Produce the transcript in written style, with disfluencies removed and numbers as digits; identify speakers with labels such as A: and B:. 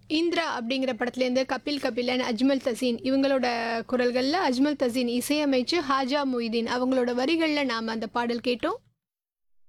A: இந்திரா அப்படிங்கிற படத்துலேருந்து கபில் கபிலன், அஜ்மல் தசீன் இவங்களோட குரல்கள்ல அஜ்மல் தசீன் இசையமைச்சு ஹாஜா மொய்தீன் அவங்களோட வரிகள்ல நாம அந்த பாடல் கேட்டோம்.